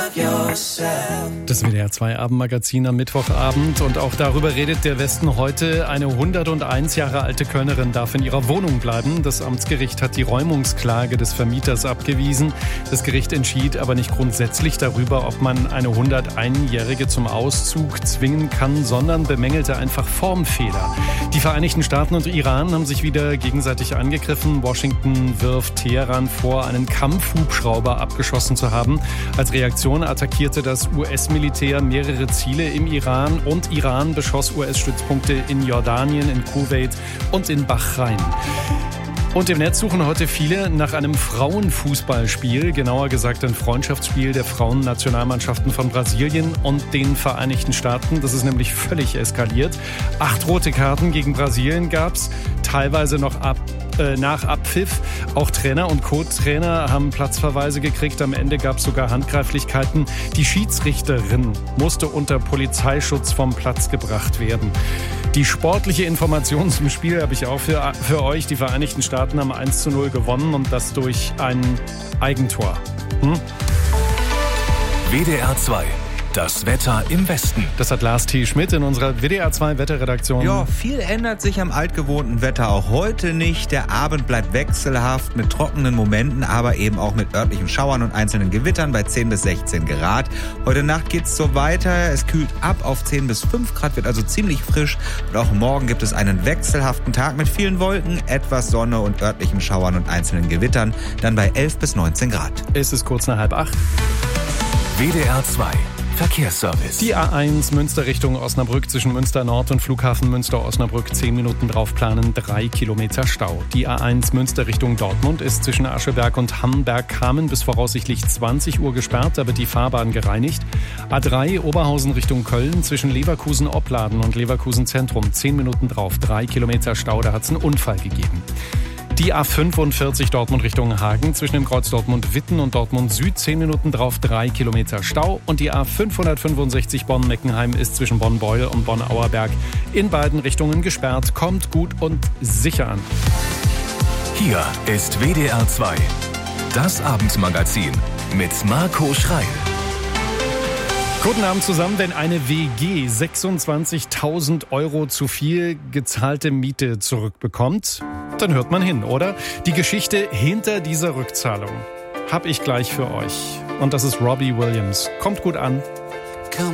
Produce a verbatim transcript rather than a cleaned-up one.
Das W D R zwei Abendmagazin am Mittwochabend, und auch darüber redet der Westen heute. Eine hunderteins Jahre alte Kölnerin darf in ihrer Wohnung bleiben. Das Amtsgericht hat die Räumungsklage des Vermieters abgewiesen. Das Gericht entschied aber nicht grundsätzlich darüber, ob man eine hunderteinjährige zum Auszug zwingen kann, sondern bemängelte einfach Formfehler. Die Vereinigten Staaten und Iran haben sich wieder gegenseitig angegriffen. Washington wirft Teheran vor, einen Kampfhubschrauber abgeschossen zu haben. Als Reaktion attackierte das U S-Militär mehrere Ziele im Iran, und Iran beschoss U S-Stützpunkte in Jordanien, in Kuwait und in Bahrain. Und im Netz suchen heute viele nach einem Frauenfußballspiel, genauer gesagt ein Freundschaftsspiel der Frauennationalmannschaften von Brasilien und den Vereinigten Staaten. Das ist nämlich völlig eskaliert. Acht rote Karten gegen Brasilien gab's, teilweise noch ab äh, nach Abpfiff. Auch Trainer und Co-Trainer haben Platzverweise gekriegt. Am Ende gab es sogar Handgreiflichkeiten. Die Schiedsrichterin musste unter Polizeischutz vom Platz gebracht werden. Die sportliche Information zum Spiel habe ich auch für, für euch. Die Vereinigten Staaten haben eins zu null gewonnen, und das durch ein Eigentor. Hm? W D R zwei. Das Wetter im Westen. Das hat Lars T. Schmidt in unserer W D R zwei Wetterredaktion. Ja, viel ändert sich am altgewohnten Wetter auch heute nicht. Der Abend bleibt wechselhaft mit trockenen Momenten, aber eben auch mit örtlichen Schauern und einzelnen Gewittern bei zehn bis sechzehn Grad. Heute Nacht geht's so weiter. Es kühlt ab auf zehn bis fünf Grad, wird also ziemlich frisch. Und auch morgen gibt es einen wechselhaften Tag mit vielen Wolken, etwas Sonne und örtlichen Schauern und einzelnen Gewittern. Dann bei elf bis neunzehn Grad. Es ist kurz nach halb acht. W D R zwei. Verkehrsservice. Die A eins Münster Richtung Osnabrück zwischen Münster Nord und Flughafen Münster-Osnabrück zehn Minuten drauf planen, drei Kilometer Stau. Die A eins Münster Richtung Dortmund ist zwischen Ascheberg und Hamberg-Kamen bis voraussichtlich zwanzig Uhr gesperrt, da wird die Fahrbahn gereinigt. A drei Oberhausen Richtung Köln zwischen Leverkusen-Opladen und Leverkusen-Zentrum zehn Minuten drauf, drei Kilometer Stau, da hat es einen Unfall gegeben. Die A fünfundvierzig Dortmund Richtung Hagen zwischen dem Kreuz Dortmund-Witten und Dortmund Süd zehn Minuten drauf, drei Kilometer Stau. Und die A fünfhundertfünfundsechzig Bonn-Meckenheim ist zwischen Bonn-Beul und Bonn-Auerberg in beiden Richtungen gesperrt. Kommt gut und sicher an. Hier ist W D R zwei. Das Abendmagazin mit Marco Schreil. Guten Abend zusammen. Wenn eine W G sechsundzwanzigtausend Euro zu viel gezahlte Miete zurückbekommt, dann hört man hin, oder? Die Geschichte hinter dieser Rückzahlung habe ich gleich für euch. Und das ist Robbie Williams. Kommt gut an.